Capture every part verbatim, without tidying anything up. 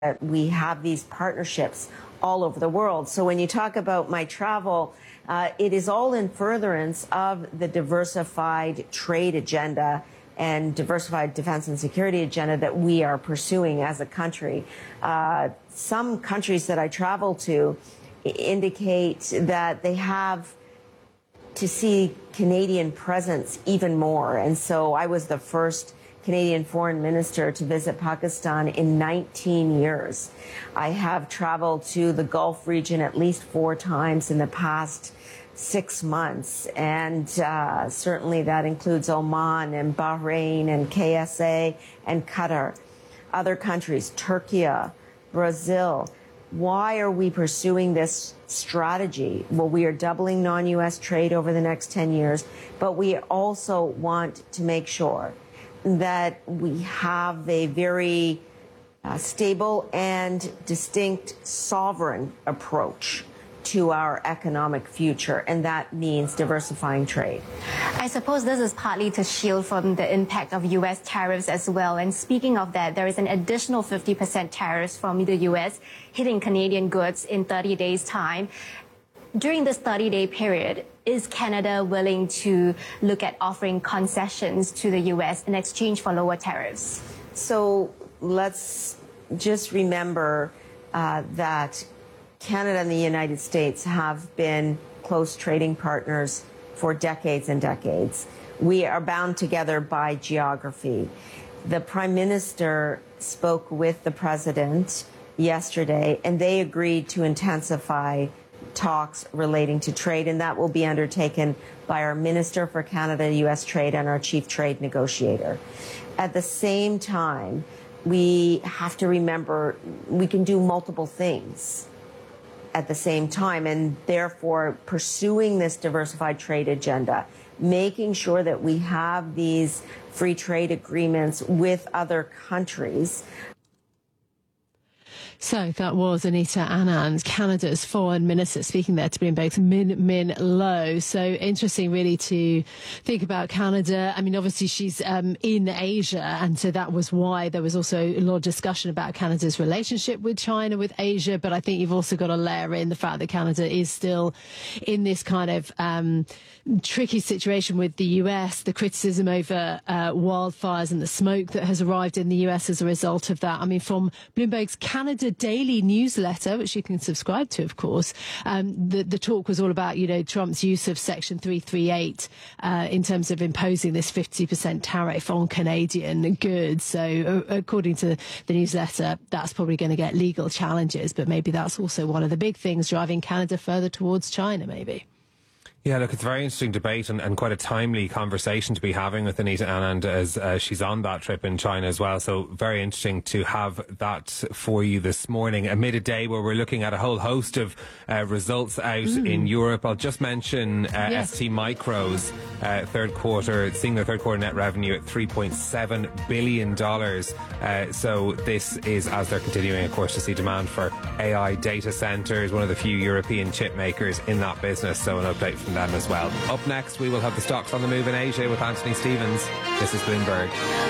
we have these partnerships all over the world. So when you talk about my travel, uh, it is all in furtherance of the diversified trade agenda and diversified defense and security agenda that we are pursuing as a country. Uh, some countries that I travel to indicate that they have to see Canadian presence even more. And so I was the first Canadian foreign minister to visit Pakistan in nineteen years. I have traveled to the Gulf region at least four times in the past six months. And uh, certainly that includes Oman and Bahrain and K S A and Qatar. Other countries, Turkey, Brazil. Why are we pursuing this strategy? Well, we are doubling non-U S trade over the next ten years, but we also want to make sure that we have a very uh, stable and distinct sovereign approach to our economic future, and that means diversifying trade. I suppose this is partly to shield from the impact of U S tariffs as well. And speaking of that, there is an additional fifty percent tariffs from the U S hitting Canadian goods in thirty days' time. During this thirty-day period, is Canada willing to look at offering concessions to the U S in exchange for lower tariffs? So let's just remember uh, that Canada and the United States have been close trading partners for decades and decades. We are bound together by geography. The Prime Minister spoke with the President yesterday, and they agreed to intensify talks relating to trade, and that will be undertaken by our Minister for Canada U S Trade and our Chief Trade Negotiator. At the same time, we have to remember we can do multiple things at the same time, and therefore pursuing this diversified trade agenda, making sure that we have these free trade agreements with other countries. So that was Anita Anand, Canada's foreign minister, speaking there to Bloomberg's Min Min Low. So interesting, really, to think about Canada. I mean, obviously, she's um, in Asia, and so that was why there was also a lot of discussion about Canada's relationship with China, with Asia. But I think you've also got to layer in the fact that Canada is still in this kind of um, tricky situation with the U S, the criticism over uh, wildfires and the smoke that has arrived in the U S as a result of that. I mean, from Bloomberg's Canada Daily newsletter, which you can subscribe to, of course, um, the, the talk was all about, you know, Trump's use of Section three thirty-eight uh, in terms of imposing this fifty percent tariff on Canadian goods. So uh, according to the newsletter, that's probably going to get legal challenges, but maybe that's also one of the big things driving Canada further towards China, maybe. Yeah, look, it's a very interesting debate and, and quite a timely conversation to be having with Anita Anand as uh, she's on that trip in China as well. So very interesting to have that for you this morning amid a day where we're looking at a whole host of uh, results out mm. in Europe. I'll just mention uh, yes. S T Micro's uh, third quarter, seeing their third quarter net revenue at three point seven billion dollars. Uh, so this is as they're continuing, of course, to see demand for A I data centres, one of the few European chip makers in that business. So an update from them as well. Up next, we will have the stocks on the move in Asia with Anthony Stevens. This is Bloomberg.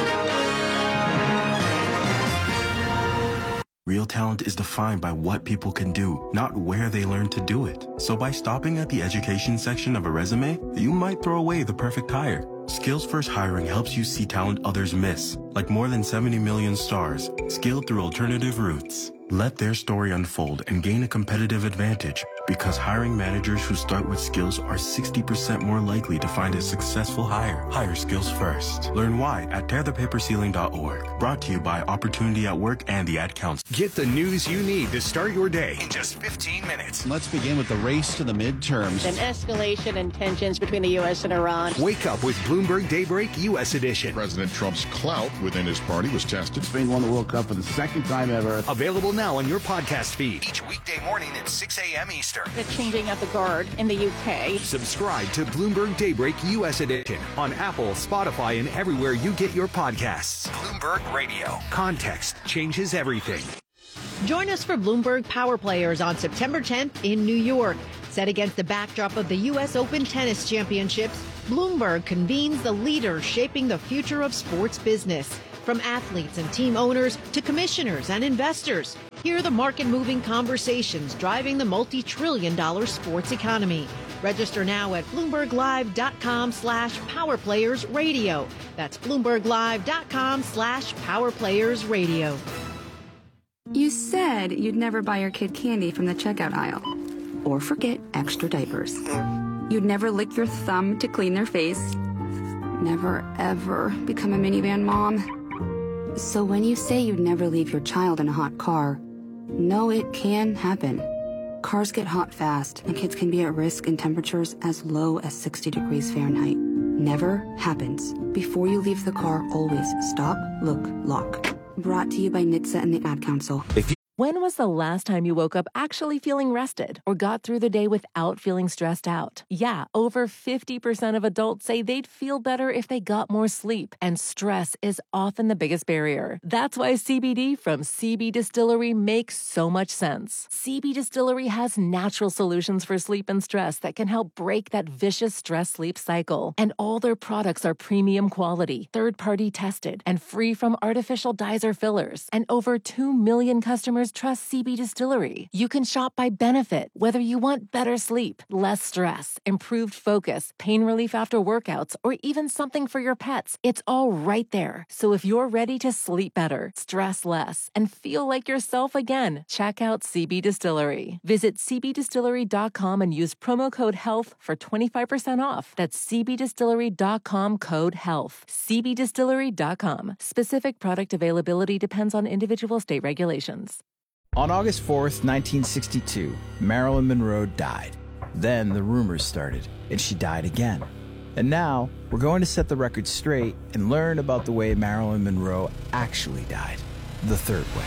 Real talent is defined by what people can do, not where they learn to do it. So by stopping at the education section of a resume, you might throw away the perfect hire. Skills First Hiring helps you see talent others miss, like more than seventy million stars, skilled through alternative routes. Let their story unfold and gain a competitive advantage, because hiring managers who start with skills are sixty percent more likely to find a successful hire. Hire skills first. Learn why at tear the paper ceiling dot org. Brought to you by Opportunity at Work and the Ad Council. Get the news you need to start your day in just fifteen minutes. Let's begin with the race to the midterms. An escalation in tensions between the U S and Iran. Wake up with Bloomberg Daybreak U S Edition. President Trump's clout within his party was tested. Spain won the World Cup for the second time ever. Available now on your podcast feed. Each weekday morning at six a.m. Eastern. The changing of the guard in the U K. Subscribe to Bloomberg Daybreak U S Edition on Apple, Spotify, and everywhere you get your podcasts. Bloomberg Radio. Context changes everything. Join us for Bloomberg Power Players on September tenth in New York. Set against the backdrop of the U S Open Tennis Championships, Bloomberg convenes the leaders shaping the future of sports business. from athletes and team owners to commissioners and investors. Hear the market-moving conversations driving the multi-trillion dollar sports economy. Register now at BloombergLive.com slash PowerPlayersRadio. That's BloombergLive.com slash PowerPlayersRadio. You said you'd never buy your kid candy from the checkout aisle. Or forget extra diapers. You'd never lick your thumb to clean their face. Never, ever become a minivan mom. So when you say you'd never leave your child in a hot car, know it can happen. Cars get hot fast, and kids can be at risk in temperatures as low as sixty degrees Fahrenheit. Never happens. Before you leave the car, always stop, look, lock. Brought to you by N H T S A and the Ad Council. If you- When was the last time you woke up actually feeling rested or got through the day without feeling stressed out? Yeah, over fifty percent of adults say they'd feel better if they got more sleep, and stress is often the biggest barrier. That's why C B D from C B Distillery makes so much sense. C B Distillery has natural solutions for sleep and stress that can help break that vicious stress-sleep cycle. And all their products are premium quality, third-party tested, and free from artificial dyes or fillers. And over two million customers trust C B Distillery. You can shop by benefit, whether you want better sleep, less stress, improved focus, pain relief after workouts, or even something for your pets. It's all right there. So if you're ready to sleep better, stress less, and feel like yourself again, check out C B Distillery. Visit C B distillery dot com and use promo code HEALTH for twenty-five percent off. That's C B distillery dot com code HEALTH. C B distillery dot com. Specific product availability depends on individual state regulations. On August fourth, nineteen sixty-two, Marilyn Monroe died. Then the rumors started, and she died again. And now, we're going to set the record straight and learn about the way Marilyn Monroe actually died, the third way.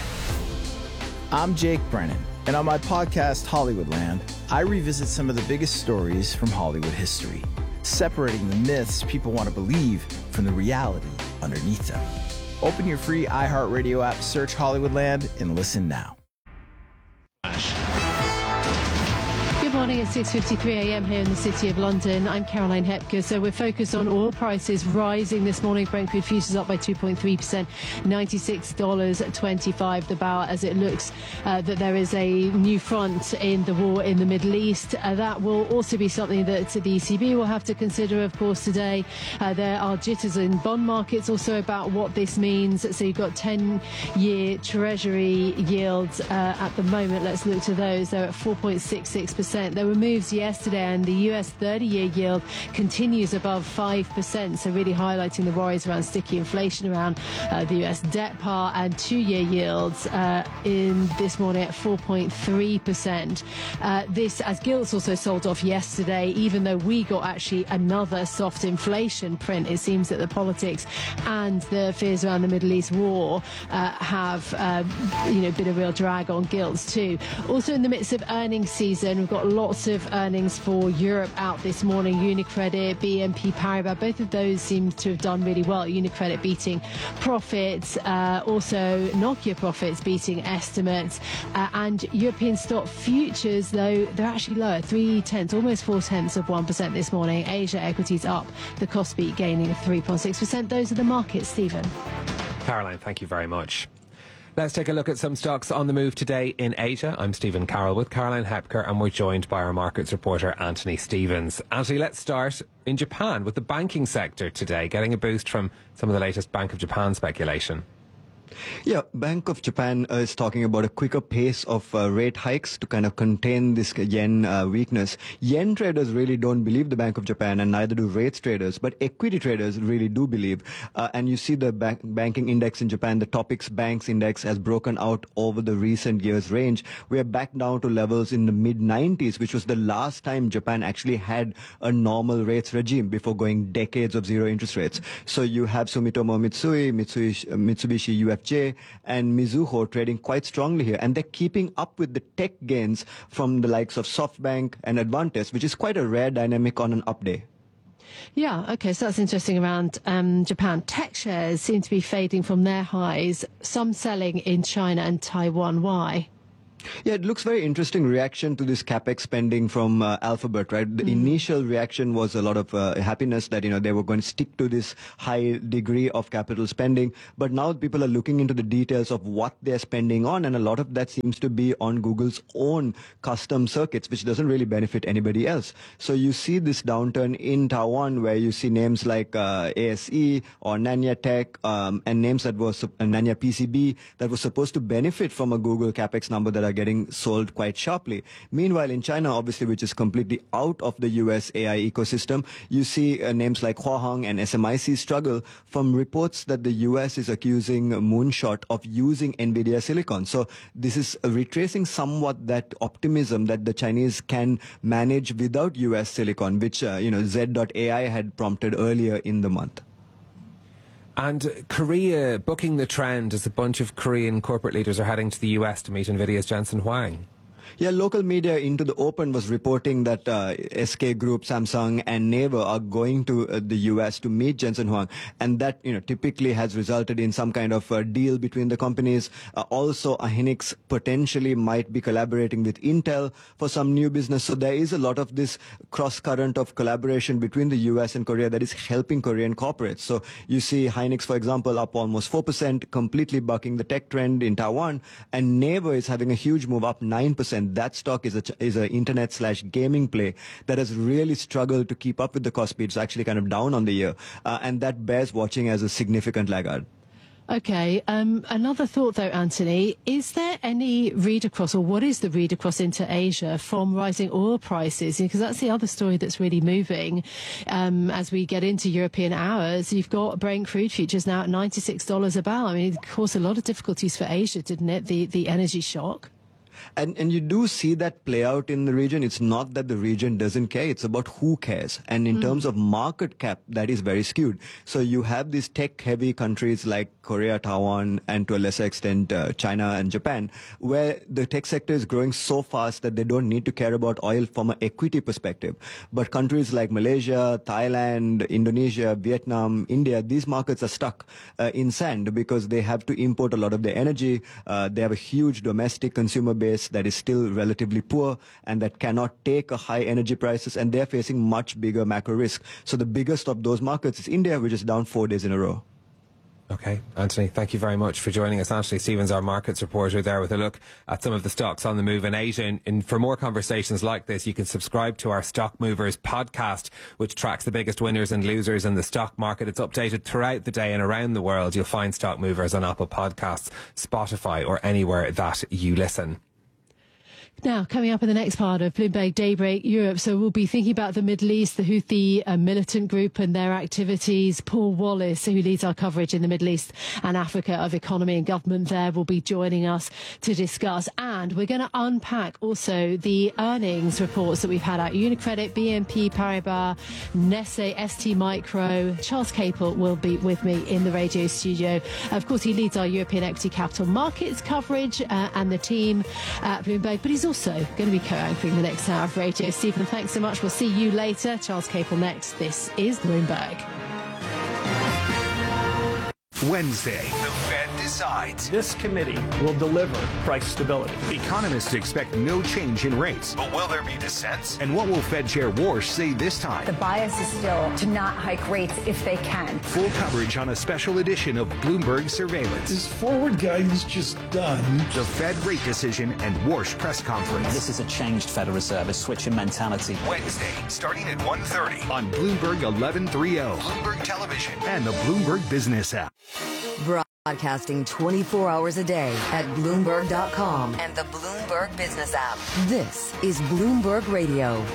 I'm Jake Brennan, and on my podcast, Hollywoodland, I revisit some of the biggest stories from Hollywood history, separating the myths people want to believe from the reality underneath them. Open your free iHeartRadio app, search Hollywoodland, and listen now. Good morning at six fifty-three a m here in the City of London. I'm Caroline Hepker. So we're focused on oil prices rising this morning. Brent crude futures up by two point three percent, ninety-six dollars and twenty-five cents the barrel, as it looks uh, that there is a new front in the war in the Middle East. Uh, that will also be something that the E C B will have to consider, of course, today. Uh, there are jitters in bond markets also about what this means. So you've got ten-year Treasury yields uh, at the moment. Let's look to those. They're at four point six six percent. There were moves yesterday, and the U S thirty-year yield continues above five percent, so really highlighting the worries around sticky inflation around uh, the U S debt par, and two-year yields uh, in this morning at four point three percent. Uh, this, as gilts also sold off yesterday, even though we got actually another soft inflation print. It seems that the politics and the fears around the Middle East war uh, have uh, you know, been a real drag on gilts too. Also in the midst of earnings season, we've got lots of earnings for Europe out this morning. UniCredit, B N P Paribas, both of those seem to have done really well. UniCredit beating profits, uh, also Nokia profits beating estimates, uh, and European stock futures, though, they're actually lower, three tenths, almost four tenths of one percent this morning. Asia equities up, the Kospi gaining three point six percent. Those are the markets, Stephen. Caroline, thank you very much. Let's take a look at some stocks on the move today in Asia. I'm Stephen Carroll with Caroline Hepker, and we're joined by our markets reporter, Anthony Stevens. Anthony, let's start in Japan with the banking sector today, getting a boost from some of the latest Bank of Japan speculation. Yeah, Bank of Japan uh, is talking about a quicker pace of uh, rate hikes to kind of contain this yen uh, weakness. Yen traders really don't believe the Bank of Japan, and neither do rates traders, but equity traders really do believe. Uh, and you see the bank banking index in Japan, the Topix Banks Index, has broken out over the recent years' range. We are back down to levels in the mid nineties, which was the last time Japan actually had a normal rates regime before going decades of zero interest rates. So you have Sumitomo Mitsui, Mitsubishi, Mitsubishi U F J, and Mizuho trading quite strongly here, and they're keeping up with the tech gains from the likes of SoftBank and Advantis, which is quite a rare dynamic on an up day. Yeah, okay, so that's interesting around um, Japan. Tech shares seem to be fading from their highs, some selling in China and Taiwan. Why? Yeah, it looks very interesting reaction to this capex spending from uh, Alphabet, right? The mm. initial reaction was a lot of uh, happiness that, you know, they were going to stick to this high degree of capital spending. But now people are looking into the details of what they're spending on, and a lot of that seems to be on Google's own custom circuits, which doesn't really benefit anybody else. So you see this downturn in Taiwan, where you see names like uh, A S E or Nanya Tech um, and names that were, uh, Nanya P C B, that were supposed to benefit from a Google capex number that are getting sold quite sharply. Meanwhile, in China, obviously, which is completely out of the U S A I ecosystem, you see uh, names like Huaheng and S M I C struggle from reports that the U S is accusing Moonshot of using NVIDIA silicon. So this is uh, retracing somewhat that optimism that the Chinese can manage without U S silicon, which, uh, you know, Z dot A I had prompted earlier in the month. And Korea booking the trend as a bunch of Korean corporate leaders are heading to the U S to meet NVIDIA's Jensen Huang. Yeah, local media Into the Open was reporting that uh, S K Group, Samsung and Naver are going to uh, the U S to meet Jensen Huang, and that, you know, typically has resulted in some kind of uh, deal between the companies. Uh, also, Hynix potentially might be collaborating with Intel for some new business. So there is a lot of this cross current of collaboration between the U S and Korea that is helping Korean corporates. So you see Hynix, for example, up almost four percent, completely bucking the tech trend in Taiwan, and Naver is having a huge move, up nine percent. That stock is a is an internet slash gaming play that has really struggled to keep up with the Kospi. It's actually kind of down on the year, uh, and that bears watching as a significant laggard. Okay, um, another thought though, Anthony, is there any read across, or what is the read across into Asia from rising oil prices? Because that's the other story that's really moving. Um, as we get into European hours, you've got Brent crude futures now at ninety-six dollars a barrel. I mean, it caused a lot of difficulties for Asia, didn't it? The, the energy shock. And, and you do see that play out in the region. It's not that the region doesn't care. It's about who cares. And in mm. terms of market cap, that is very skewed. So you have these tech-heavy countries like Korea, Taiwan, and to a lesser extent, uh, China and Japan, where the tech sector is growing so fast that they don't need to care about oil from an equity perspective. But countries like Malaysia, Thailand, Indonesia, Vietnam, India, these markets are stuck uh, in sand because they have to import a lot of their energy. Uh, they have a huge domestic consumer base that is still relatively poor and that cannot take a high energy prices, and they're facing much bigger macro risk. So the biggest of those markets is India, which is down four days in a row. Okay, Anthony, thank you very much for joining us. Anthony Stevens, our markets reporter, there with a look at some of the stocks on the move in Asia. And, and for more conversations like this, you can subscribe to our Stock Movers podcast, which tracks the biggest winners and losers in the stock market. It's updated throughout the day and around the world. You'll find Stock Movers on Apple Podcasts, Spotify, or anywhere that you listen. Now, coming up in the next part of Bloomberg Daybreak Europe, so we'll be thinking about the Middle East, the Houthi uh, militant group and their activities. Paul Wallace, who leads our coverage in the Middle East and Africa of economy and government there, will be joining us to discuss. And we're going to unpack also the earnings reports that we've had out. UniCredit, B N P Paribas, Nestlé, S T Micro. Charles Capel will be with me in the radio studio. Of course, he leads our European equity capital markets coverage uh, and the team at Bloomberg, but he's also going to be co-anchoring the next hour of radio. Stephen, thanks so much. We'll see you later. Charles Capel next. This is Bloomberg. Wednesday, the Fed decides. This committee will deliver price stability. Economists expect no change in rates. But will there be dissents? And what will Fed Chair Warsh say this time? The bias is still to not hike rates if they can. Full coverage on a special edition of Bloomberg Surveillance. Is forward guidance just done? The Fed rate decision and Warsh press conference. This is a changed Federal Reserve, a switch in mentality. Wednesday, starting at one thirty on Bloomberg eleven thirty, Bloomberg Television, and the Bloomberg Business app. Broadcasting twenty-four hours a day at Bloomberg dot com and the Bloomberg Business app. This is Bloomberg Radio.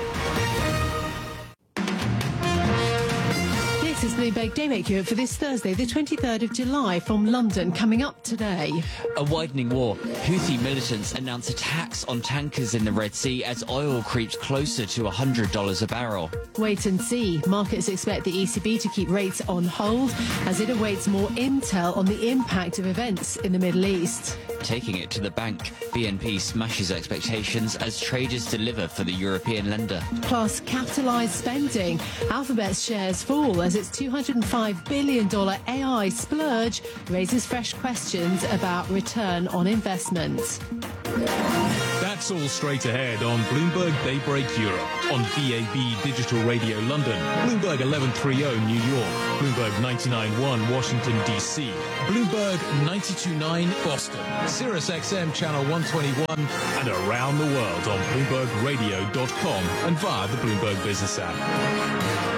This is Bloomberg Daybreak Europe for this Thursday, the twenty-third of July, from London. Coming up today, a widening war. Houthi militants announce attacks on tankers in the Red Sea as oil creeps closer to one hundred dollars a barrel. Wait and see. Markets expect the E C B to keep rates on hold as it awaits more intel on the impact of events in the Middle East. Taking it to the bank, B N P smashes expectations as traders deliver for the European lender. Plus, capitalised spending. Alphabet's shares fall as its two hundred five billion dollars A I splurge raises fresh questions about return on investment. That's all straight ahead on Bloomberg Daybreak Europe, on D A B Digital Radio London, Bloomberg eleven thirty New York, Bloomberg ninety-nine point one Washington, D C, Bloomberg ninety-two point nine Boston, Sirius X M Channel one twenty-one, and around the world on Bloomberg Radio dot com and via the Bloomberg Business app.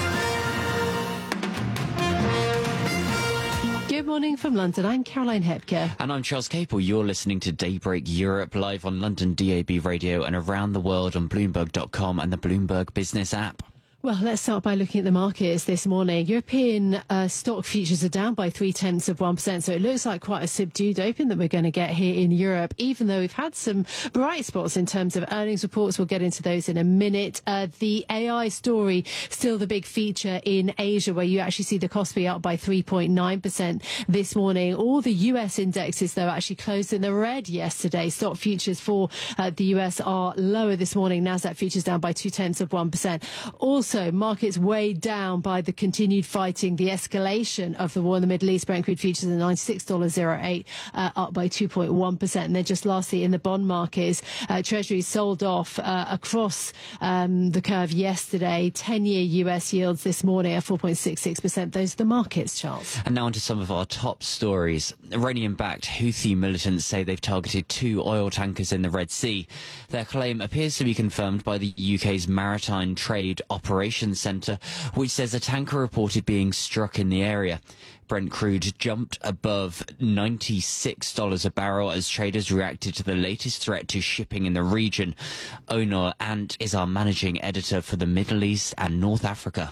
Good morning from London. I'm Caroline Hepker. And I'm Charles Capel. You're listening to Daybreak Europe live on London D A B Radio and around the world on Bloomberg dot com and the Bloomberg Business app. Well, let's start by looking at the markets this morning. European uh, stock futures are down by three tenths of one percent, so it looks like quite a subdued open that we're going to get here in Europe, even though we've had some bright spots in terms of earnings reports. We'll get into those in a minute. Uh, the A I story, still the big feature in Asia, where you actually see the Kospi up by three point nine percent this morning. All the U S indexes, though, actually closed in the red yesterday. Stock futures for uh, the U S are lower this morning. Nasdaq futures down by two tenths of one percent. Also, markets weighed down by the continued fighting, the escalation of the war in the Middle East. Brent crude futures at ninety-six dollars oh eight, uh, up by two point one percent. And then just lastly, in the bond markets, uh, Treasuries sold off uh, across um, the curve yesterday. ten-year U S yields this morning at four point six six percent. Those are the markets, Charles. And now on to some of our top stories. Iranian-backed Houthi militants say they've targeted two oil tankers in the Red Sea. Their claim appears to be confirmed by the U K's Maritime Trade Operations Centre, which says a tanker reported being struck in the area. Brent crude jumped above ninety-six dollars a barrel as traders reacted to the latest threat to shipping in the region. Onur Ant is our managing editor for the Middle East and North Africa.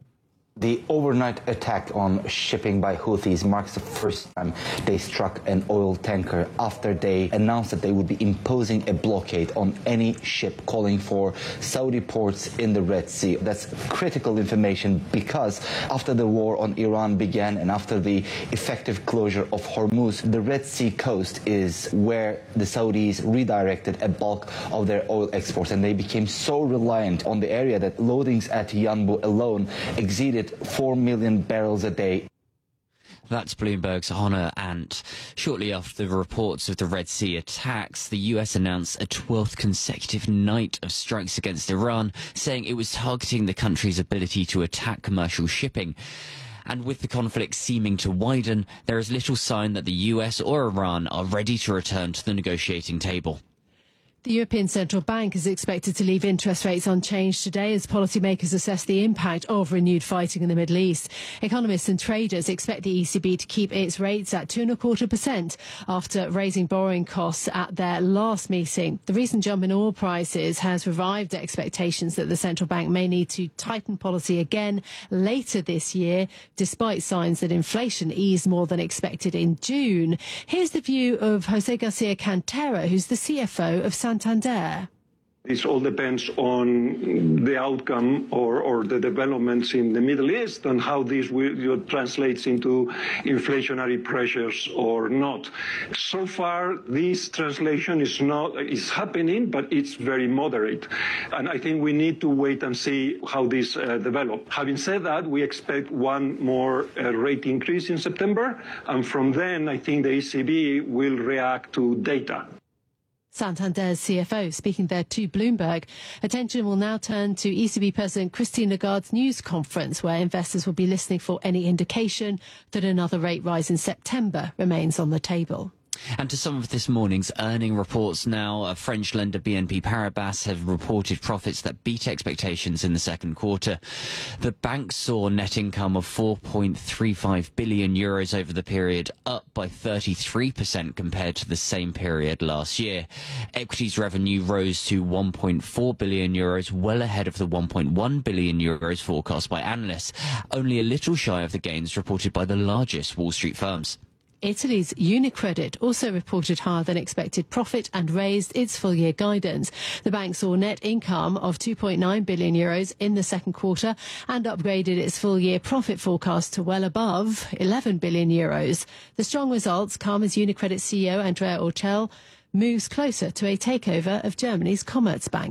The overnight attack on shipping by Houthis marks the first time they struck an oil tanker after they announced that they would be imposing a blockade on any ship calling for Saudi ports in the Red Sea. That's critical information because after the war on Iran began and after the effective closure of Hormuz, the Red Sea coast is where the Saudis redirected a bulk of their oil exports, and they became so reliant on the area that loadings at Yanbu alone exceeded four million barrels a day. That's Bloomberg's Onur Ant. Shortly after the reports of the Red Sea attacks, the U S announced a twelfth consecutive night of strikes against Iran, saying it was targeting the country's ability to attack commercial shipping. And with the conflict seeming to widen, there is little sign that the U S or Iran are ready to return to the negotiating table. The European Central Bank is expected to leave interest rates unchanged today as policymakers assess the impact of renewed fighting in the Middle East. Economists and traders expect the E C B to keep its rates at two and a quarter percent after raising borrowing costs at their last meeting. The recent jump in oil prices has revived expectations that the central bank may need to tighten policy again later this year, despite signs that inflation eased more than expected in June. Here's the view of Jose Garcia Cantera, who's the C F O of Santander. Santander. This all depends on the outcome or, or the developments in the Middle East and how this will, you know, translates into inflationary pressures or not. So far, this translation is not is happening, but it's very moderate. And I think we need to wait and see how this uh, develops. Having said that, we expect one more uh, rate increase in September. And from then, I think the E C B will react to data. Santander's C F O speaking there to Bloomberg. Attention will now turn to E C B President Christine Lagarde's news conference, where investors will be listening for any indication that another rate rise in September remains on the table. And to some of this morning's earning reports now, a French lender B N P Paribas have reported profits that beat expectations in the second quarter. The bank saw net income of four point three five billion euros over the period, up by thirty-three percent compared to the same period last year. Equities revenue rose to one point four billion euros, well ahead of the one point one billion euros forecast by analysts, only a little shy of the gains reported by the largest Wall Street firms. Italy's UniCredit also reported higher than expected profit and raised its full-year guidance. The bank saw net income of two point nine billion euros in the second quarter and upgraded its full-year profit forecast to well above eleven billion euros. The strong results come as UniCredit C E O Andrea Orcel moves closer to a takeover of Germany's Commerzbank.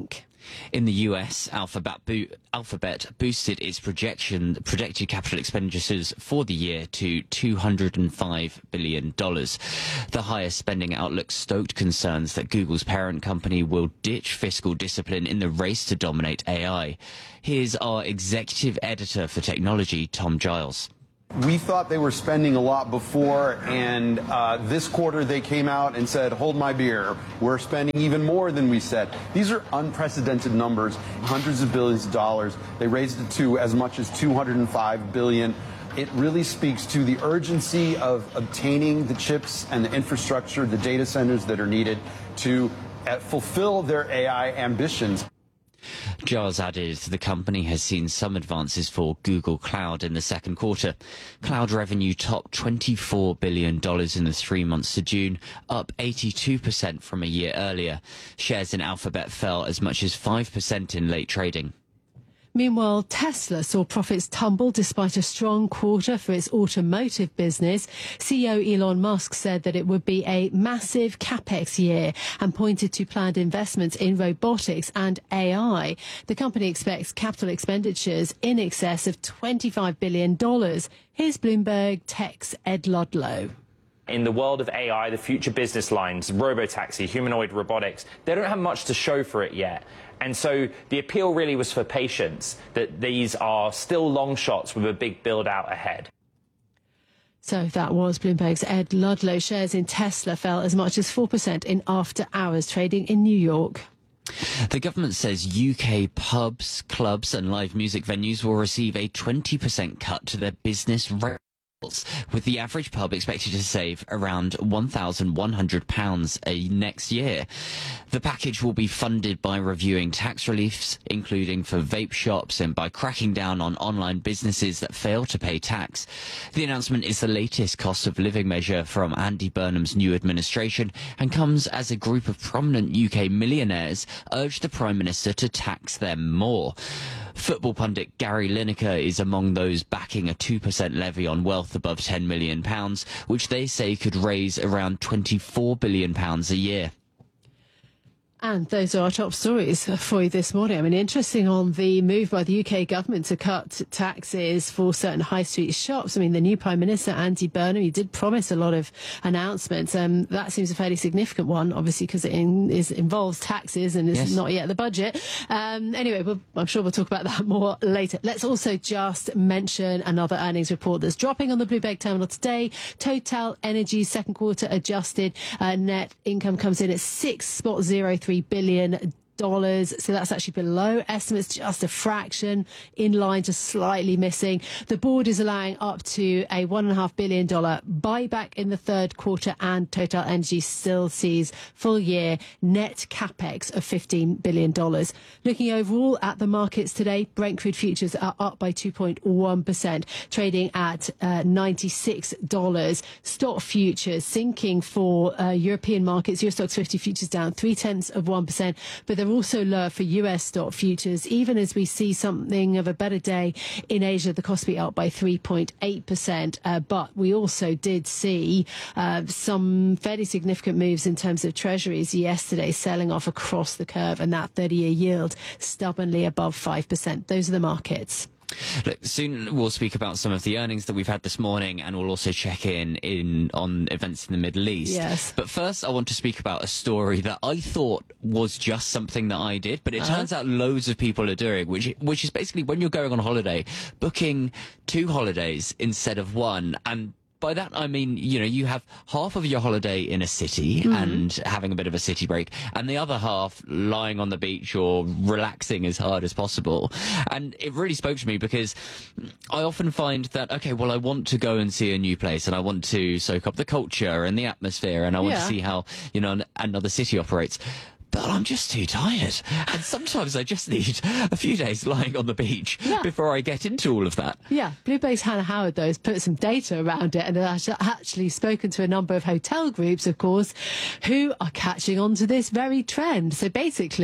In the U S, Alphabet, bo- Alphabet boosted its projection, projected capital expenditures for the year to two hundred five billion dollars. The higher spending outlook stoked concerns that Google's parent company will ditch fiscal discipline in the race to dominate A I. Here's our executive editor for technology, Tom Giles. We thought they were spending a lot before, and uh, this quarter they came out and said, hold my beer, we're spending even more than we said. These are unprecedented numbers, hundreds of billions of dollars. They raised it to as much as two hundred five billion dollars. It really speaks to the urgency of obtaining the chips and the infrastructure, the data centers that are needed to uh, fulfill their A I ambitions. Giles added the company has seen some advances for Google Cloud in the second quarter. Cloud revenue topped twenty-four billion dollars in the three months to June, up eighty-two percent from a year earlier. Shares in Alphabet fell as much as five percent in late trading. Meanwhile, Tesla saw profits tumble despite a strong quarter for its automotive business. C E O Elon Musk said that it would be a massive capex year and pointed to planned investments in robotics and A I. The company expects capital expenditures in excess of twenty-five billion dollars. Here's Bloomberg Tech's Ed Ludlow. In the world of A I, the future business lines, robotaxi, humanoid robotics, they don't have much to show for it yet. And so the appeal really was for patience, that these are still long shots with a big build out ahead. So that was Bloomberg's Ed Ludlow. Shares in Tesla fell as much as four percent in after-hours trading in New York. The government says U K pubs, clubs and live music venues will receive a twenty percent cut to their business rates, with the average pub expected to save around one thousand one hundred pounds a next year. The package will be funded by reviewing tax reliefs, including for vape shops, and by cracking down on online businesses that fail to pay tax. The announcement is the latest cost of living measure from Andy Burnham's new administration and comes as a group of prominent U K millionaires urge the Prime Minister to tax them more. Football pundit Gary Lineker is among those backing a two percent levy on wealth above ten million pounds, which they say could raise around twenty-four billion pounds a year. And those are our top stories for you this morning. I mean, interesting on the move by the U K government to cut taxes for certain high street shops. I mean, the new Prime Minister, Andy Burnham, he did promise a lot of announcements. Um, that seems a fairly significant one, obviously, because it in, is, involves taxes and is yes. not yet the budget. Um, anyway, we'll, I'm sure we'll talk about that more later. Let's also just mention another earnings report that's dropping on the Bloomberg terminal today. Total Energy's second quarter adjusted uh, net income comes in at six point zero three billion dollars. So that's actually below estimates, just a fraction, in line, just slightly missing. The board is allowing up to a one and a half billion dollar buyback in the third quarter, and Total Energy still sees full year net capex of fifteen billion dollars. Looking overall at the markets today, Brent crude futures are up by two point one percent, trading at uh, ninety-six dollars. Stock futures sinking for uh, European markets. Euro Stoxx fifty futures down three tenths of one percent, but they're also lower for U S stock futures, even as we see something of a better day in Asia. The Kospi up by three point eight percent, uh, but we also did see uh, some fairly significant moves in terms of treasuries yesterday, selling off across the curve, and that thirty-year yield stubbornly above five percent. Those are the markets. Look, soon we'll speak about some of the earnings that we've had this morning, and we'll also check in, in on events in the Middle East. Yes. But first, I want to speak about a story that I thought was just something that I did, but it uh-huh. turns out loads of people are doing, which which is basically when you're going on holiday, booking two holidays instead of one. And by that, I mean, you know, you have half of your holiday in a city mm-hmm. and having a bit of a city break, and the other half lying on the beach or relaxing as hard as possible. And it really spoke to me because I often find that, okay, well, I want to go and see a new place, and I want to soak up the culture and the atmosphere, and I want yeah. to see how, you know, another city operates. But I'm just too tired. And sometimes I just need a few days lying on the beach yeah. before I get into all of that. Yeah, Bloomberg's Hannah Howard, though, has put some data around it and has actually spoken to a number of hotel groups, of course, who are catching on to this very trend. So basically,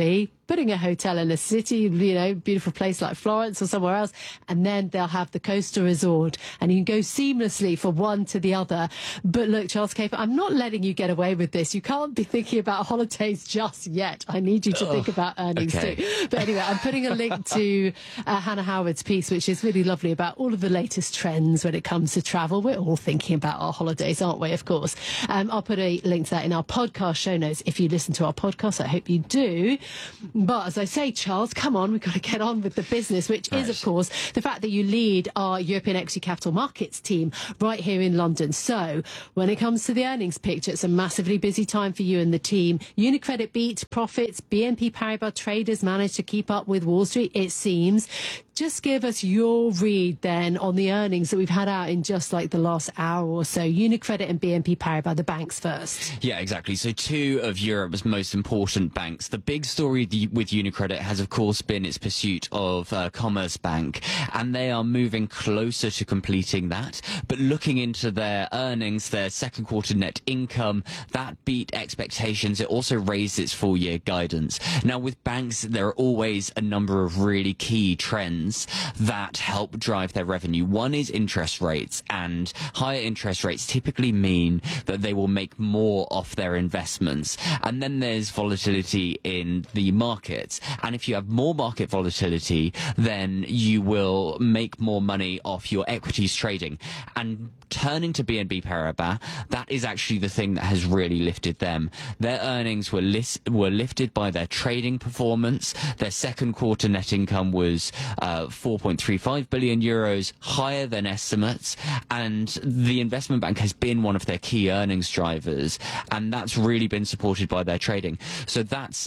putting a hotel in a city, you know, beautiful place like Florence or somewhere else, and then they'll have the coastal resort, and you can go seamlessly from one to the other. But look, Charles Caper, I'm not letting you get away with this. You can't be thinking about holidays just yet. I need you to oh, think about earnings okay. too. But anyway, I'm putting a link to uh, Hannah Howard's piece, which is really lovely, about all of the latest trends when it comes to travel. We're all thinking about our holidays, aren't we? Of course. Um, I'll put a link to that in our podcast show notes if you listen to our podcast. I hope you do. But as I say, Charles, come on, we've got to get on with the business, which right. is, of course, the fact that you lead our European Equity Capital Markets team right here in London. So when it comes to the earnings picture, it's a massively busy time for you and the team. UniCredit beat profits. B N P Paribas traders managed to keep up with Wall Street, it seems. Just give us your read then on the earnings that we've had out in just like the last hour or so. UniCredit and B N P Paribas, the banks first. Yeah, exactly. So two of Europe's most important banks. The big story with UniCredit has, of course, been its pursuit of uh, Commerzbank, and they are moving closer to completing that. But looking into their earnings, their second quarter net income, that beat expectations. It also raised its full year guidance. Now, with banks, there are always a number of really key trends that help drive their revenue. One is interest rates, and higher interest rates typically mean that they will make more off their investments. And then there's volatility in the markets. And if you have more market volatility, then you will make more money off your equities trading. And turning to B N P Paribas, that is actually the thing that has really lifted them. Their earnings were list, were lifted by their trading performance. Their second quarter net income was uh, four point three five billion euros, higher than estimates, and the investment bank has been one of their key earnings drivers, and that's really been supported by their trading. So that's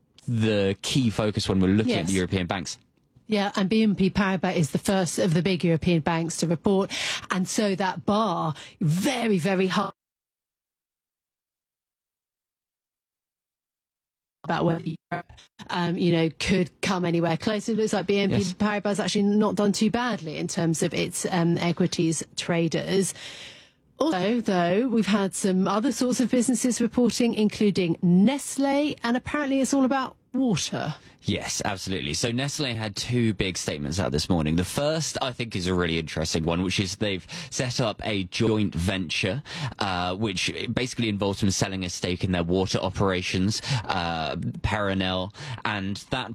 the key focus when we're looking yes. at the European banks. Yeah, and B N P Paribas is the first of the big European banks to report, and so that bar, very, very high. About whether Europe, um, you know, could come anywhere close. It looks like B N P yes. Paribas actually not done too badly in terms of its um, equities traders. Also, though, we've had some other sorts of businesses reporting, including Nestle, and apparently it's all about water. Yes, absolutely. So Nestle had two big statements out this morning. The first, I think, is a really interesting one, which is they've set up a joint venture, uh, which basically involves them selling a stake in their water operations, uh, Perenel, and that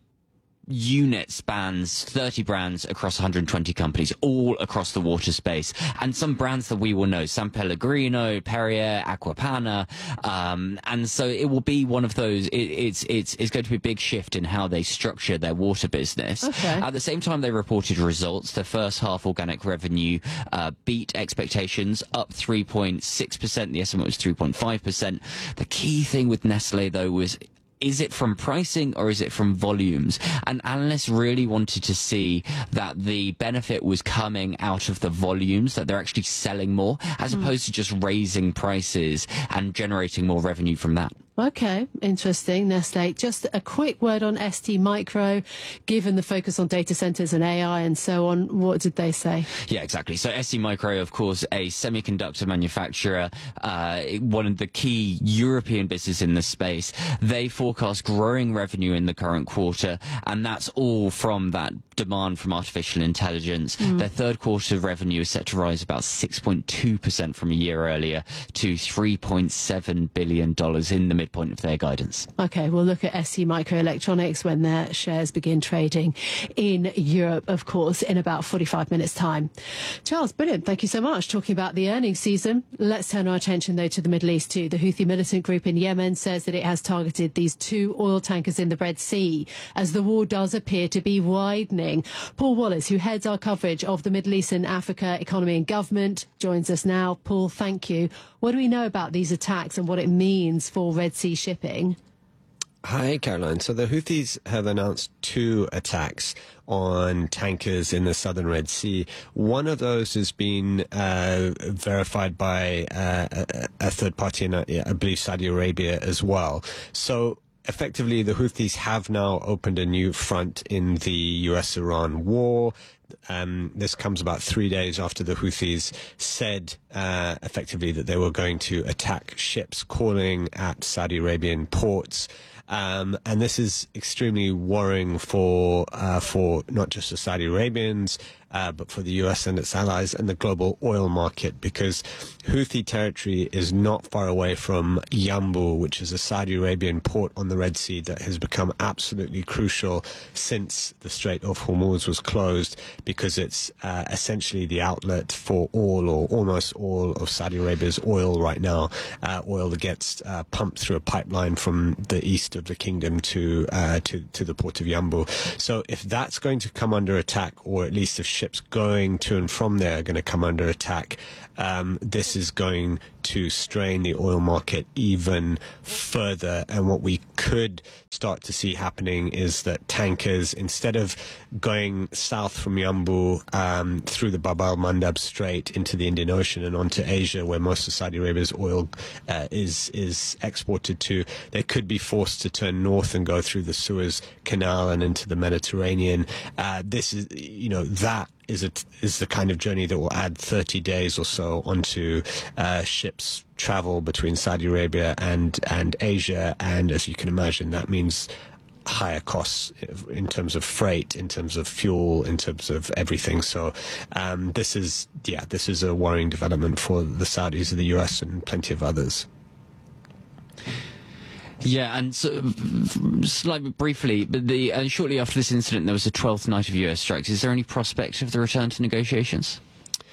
unit spans thirty brands across one hundred twenty companies, all across the water space, and some brands that we will know: San Pellegrino, Perrier, Aquapana, um, and so it will be one of those. It, it's it's it's going to be a big shift in how they structure their water business. Okay. At the same time, they reported results. The first half organic revenue uh, beat expectations, up three point six percent. The estimate was three point five percent. The key thing with Nestle, though, was, is it from pricing or is it from volumes? And analysts really wanted to see that the benefit was coming out of the volumes, that they're actually selling more, as mm. opposed to just raising prices and generating more revenue from that. Okay, interesting, Nestle. Just a quick word on S T Micro. Given the focus on data centers and A I and so on, what did they say? Yeah, exactly. So S T Micro, of course, a semiconductor manufacturer, uh, one of the key European businesses in the space. They forecast growing revenue in the current quarter, and that's all from that demand from artificial intelligence. Mm. Their third quarter revenue is set to rise about six point two percent from a year earlier to three point seven billion dollars in the midpoint of their guidance. Okay, we'll look at S T Microelectronics when their shares begin trading in Europe, of course, in about forty-five minutes' time. Charles, brilliant. Thank you so much. Talking about the earnings season, let's turn our attention, though, to the Middle East, too. The Houthi militant group in Yemen says that it has targeted these two oil tankers in the Red Sea as the war does appear to be widening. Paul Wallace, who heads our coverage of the Middle East and Africa economy and government, joins us now. Paul, thank you. What do we know about these attacks and what it means for Red Sea shipping? Hi, Caroline. So the Houthis have announced two attacks on tankers in the southern Red Sea. One of those has been uh, verified by uh, a, a third party in, uh, I believe, Saudi Arabia as well. So effectively, the Houthis have now opened a new front in the U S Iran war. Um, this comes about three days after the Houthis said uh, effectively that they were going to attack ships calling at Saudi Arabian ports. Um, and this is extremely worrying for uh, for not just the Saudi Arabians, uh, but for the U S and its allies and the global oil market, because Houthi territory is not far away from Yanbu, which is a Saudi Arabian port on the Red Sea that has become absolutely crucial since the Strait of Hormuz was closed, because it's uh, essentially the outlet for all or almost all of Saudi Arabia's oil right now, uh, oil that gets uh, pumped through a pipeline from the east of the kingdom to, uh, to, to the port of Yanbu. So if that's going to come under attack, or at least if ships going to and from there are going to come under attack, um, this is going to strain the oil market even further. And what we could start to see happening is that tankers, instead of going south from Yanbu um, through the Bab al-Mandab Strait into the Indian Ocean and onto Asia, where most of Saudi Arabia's oil uh, is is exported to, they could be forced to turn north and go through the Suez Canal and into the Mediterranean. Uh, this is, you know, that is a, is the kind of journey that will add thirty days or so onto uh, ships travel between Saudi Arabia and and Asia, and as you can imagine, that means higher costs in terms of freight, in terms of fuel, in terms of everything. So um, this is yeah, this is a worrying development for the Saudis, the U S, and plenty of others. Yeah, and so, slightly briefly, but the uh, shortly after this incident, there was a twelfth night of U S strikes. Is there any prospect of the return to negotiations?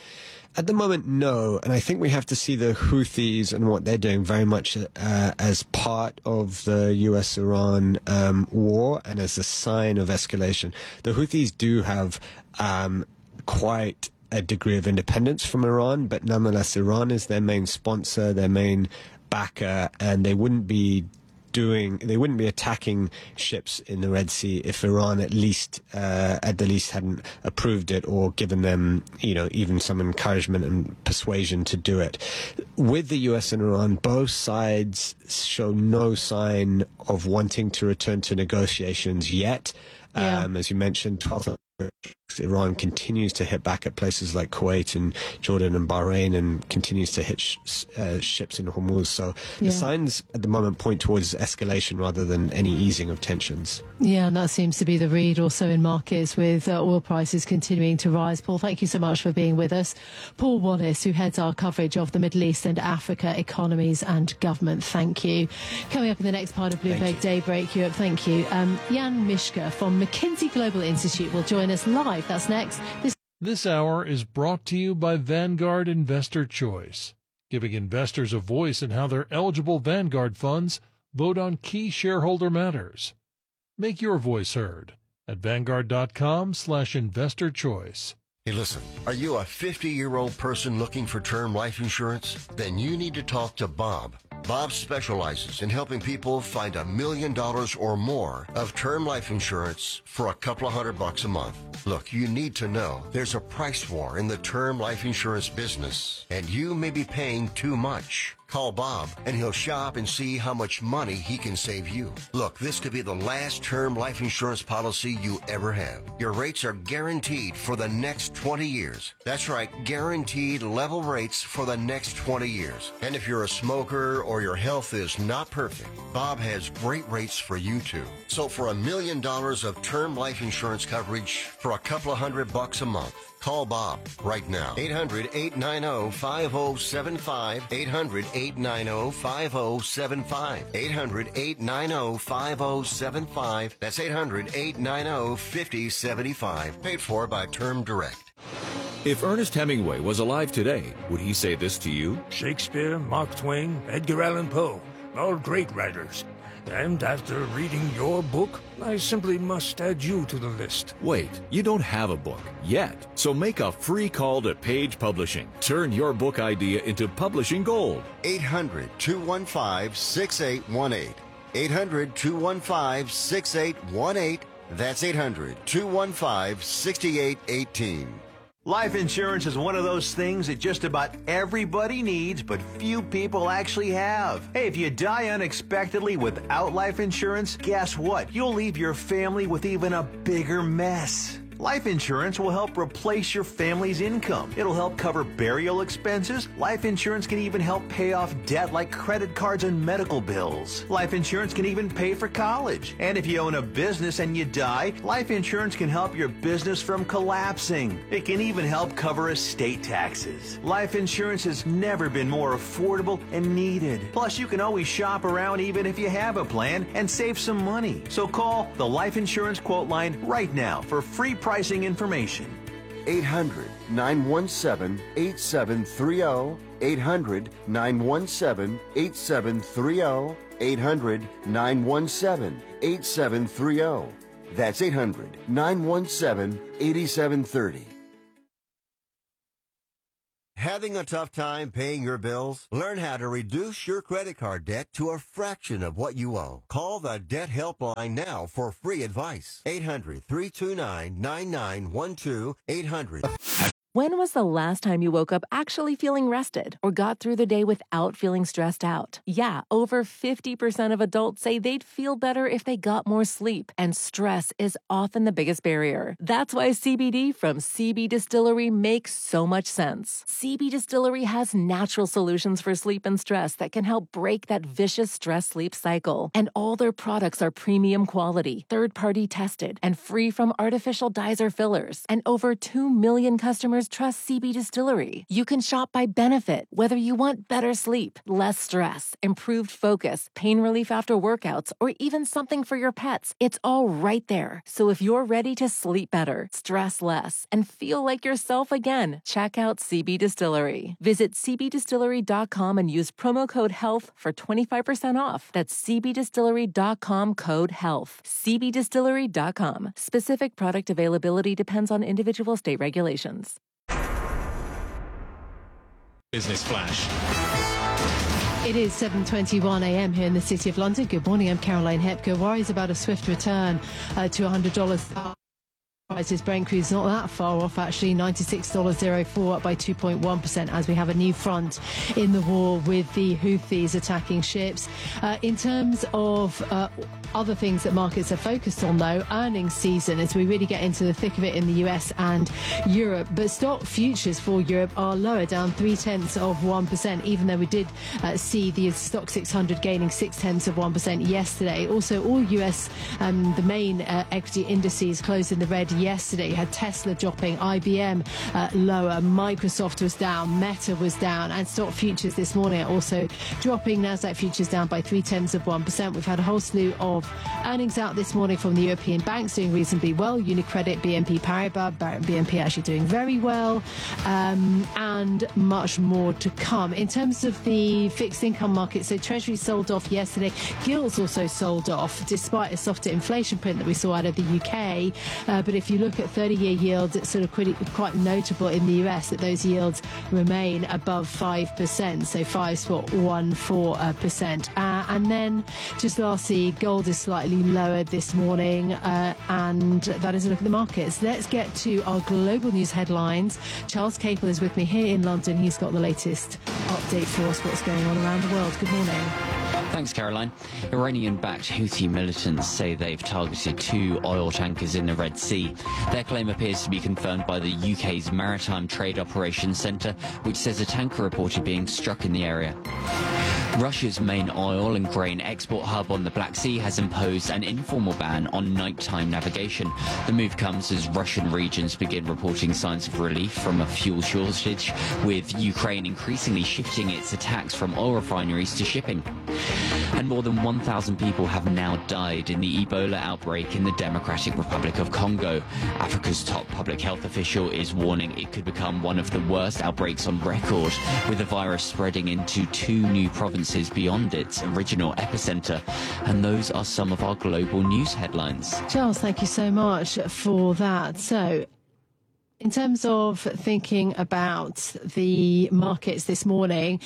At the moment, no. And I think we have to see the Houthis and what they're doing very much uh, as part of the U S Iran um, war and as a sign of escalation. The Houthis do have um, quite a degree of independence from Iran, but nonetheless, Iran is their main sponsor, their main backer, and they wouldn't be doing, they wouldn't be attacking ships in the Red Sea if Iran at least, uh, at the least hadn't approved it or given them, you know, even some encouragement and persuasion to do it. With the U S and Iran, both sides show no sign of wanting to return to negotiations yet. Yeah. Um, as you mentioned, twelve Iran continues to hit back at places like Kuwait and Jordan and Bahrain, and continues to hit sh uh, ships in Hormuz. So Yeah. the signs at the moment point towards escalation rather than any easing of tensions. Yeah, and that seems to be the read also in markets, with uh, oil prices continuing to rise. Paul, thank you so much for being with us. Paul Wallace, who heads our coverage of the Middle East and Africa economies and government. Thank you. Coming up in the next part of Bloomberg Daybreak Europe, thank you. Um, Jan Mishka from McKinsey Global Institute will join us live. That's next. This This hour is brought to you by Vanguard Investor Choice, giving investors a voice in how their eligible Vanguard funds vote on key shareholder matters. Make your voice heard at vanguard.com slash investor choice. Hey, listen, are you a fifty-year-old person looking for term life insurance? Then you need to talk to Bob. Bob specializes in helping people find a million dollars or more of term life insurance for a couple of hundred bucks a month. Look, you need to know there's a price war in the term life insurance business, and you may be paying too much. Call Bob, and he'll shop and see how much money he can save you. Look, this could be the last term life insurance policy you ever have. Your rates are guaranteed for the next twenty years. That's right, guaranteed level rates for the next twenty years. And if you're a smoker or your health is not perfect, Bob has great rates for you too. So for a million dollars of term life insurance coverage for a couple of hundred bucks a month, call Bob right now. eight hundred, eight nine zero, five zero seven five. eight hundred, eight nine zero, five zero seven five. eight hundred, eight nine zero, five zero seven five. That's eight hundred, eight nine zero, five zero seven five. Paid for by Term Direct. If Ernest Hemingway was alive today, would he say this to you? Shakespeare, Mark Twain, Edgar Allan Poe, all great writers. And after reading your book, I simply must add you to the list. Wait, you don't have a book yet. So make a free call to Page Publishing. Turn your book idea into publishing gold. eight hundred, two one five, six eight one eight. eight hundred, two one five, six eight one eight. That's eight hundred, two one five, six eight one eight. Life insurance is one of those things that just about everybody needs, but few people actually have. Hey, if you die unexpectedly without life insurance, guess what? You'll leave your family with even a bigger mess. Life insurance will help replace your family's income. It'll help cover burial expenses. Life insurance can even help pay off debt like credit cards and medical bills. Life insurance can even pay for college. And if you own a business and you die, life insurance can help your business from collapsing. It can even help cover estate taxes. Life insurance has never been more affordable and needed. Plus, you can always shop around even if you have a plan and save some money. So call the Life Insurance Quote Line right now for free pricing information. eight hundred, nine one seven, eight seven three zero. eight hundred, nine one seven, eight seven three zero. eight hundred, nine one seven, eight seven three zero. That's eight hundred, nine one seven, eight seven three zero. Having a tough time paying your bills? Learn how to reduce your credit card debt to a fraction of what you owe. Call the Debt Helpline now for free advice. eight hundred, three two nine, nine nine one two. eight hundred. When was the last time you woke up actually feeling rested or got through the day without feeling stressed out? Yeah, over fifty percent of adults say they'd feel better if they got more sleep, and stress is often the biggest barrier. That's why C B D from C B Distillery makes so much sense. C B Distillery has natural solutions for sleep and stress that can help break that vicious stress-sleep cycle. And all their products are premium quality, third-party tested, and free from artificial dyes or fillers. And over two million customers trust C B Distillery. You can shop by benefit, whether you want better sleep, less stress, improved focus, pain relief after workouts, or even something for your pets. It's all right there. So if you're ready to sleep better, stress less, and feel like yourself again, check out C B Distillery. Visit c b distillery dot com and use promo code HEALTH for twenty-five percent off. That's c b distillery dot com code HEALTH. c b distillery dot com. Specific product availability depends on individual state regulations. Business Flash. It is seven twenty-one a m here in the City of London. Good morning, I'm Caroline Hepker. Worries about a swift return uh, to one hundred dollars. Prices Brent crude's not that far off, actually. ninety-six dollars oh four, up by two point one percent, as we have a new front in the war with the Houthis attacking ships. Uh, in terms of uh, other things that markets are focused on, though, earnings season, as we really get into the thick of it in the U S and Europe. But stock futures for Europe are lower, down three-tenths of one percent, even though we did uh, see the stock six hundred gaining six-tenths of one percent yesterday. Also, all U S, um, the main uh, equity indices closed in the red yesterday. You had Tesla dropping, I B M uh, lower, Microsoft was down, Meta was down, and stock futures this morning are also dropping. Nasdaq futures down by three-tenths of one percent. We've had a whole slew of earnings out this morning from the European banks doing reasonably well. UniCredit, B N P Paribas, B N P actually doing very well, um, and much more to come. In terms of the fixed income market, so Treasury sold off yesterday. Gilts also sold off, despite a softer inflation print that we saw out of the U K. Uh, but if you look at thirty-year yields, it's sort of quite, quite notable in the U S that those yields remain above five percent, so five point one four percent. Uh, and then just lastly, gold is slightly lower this morning, uh, and that is a look at the markets. Let's get to our global news headlines. Charles Capel is with me here in London. He's got the latest update for us, what's going on around the world. Good morning. Thanks, Caroline. Iranian-backed Houthi militants say they've targeted two oil tankers in the Red Sea. Their claim appears to be confirmed by the U K's Maritime Trade Operations Centre, which says a tanker reported being struck in the area. Russia's main oil and grain export hub on the Black Sea has imposed an informal ban on nighttime navigation. The move comes as Russian regions begin reporting signs of relief from a fuel shortage, with Ukraine increasingly shifting its attacks from oil refineries to shipping. And more than one thousand people have now died in the Ebola outbreak in the Democratic Republic of Congo. Africa's top public health official is warning it could become one of the worst outbreaks on record, with the virus spreading into two new provinces beyond its original epicenter. And those are some of our global news headlines. Charles, thank you so much for that. So, in terms of thinking about the markets this morning,